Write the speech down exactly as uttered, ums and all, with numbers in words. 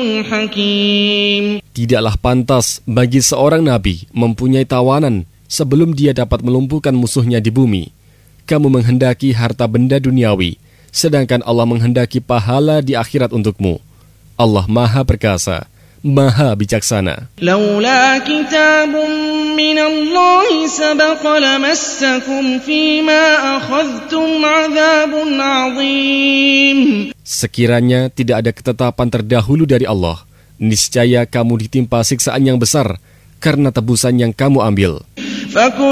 حكيم. Tidaklah pantas bagi seorang nabi mempunyai tawanan sebelum dia dapat melumpuhkan musuhnya di bumi. Kamu menghendaki harta benda duniawi, sedangkan Allah menghendaki pahala di akhirat untukmu. Allah Maha Perkasa, Maha Bijaksana. Laula kitabun min Allah sabaqa lamassakum fima akhadhtum 'adzabun 'adzim. Sekiranya tidak ada ketetapan terdahulu dari Allah, niscaya kamu ditimpa siksaan yang besar karena tebusan yang kamu ambil.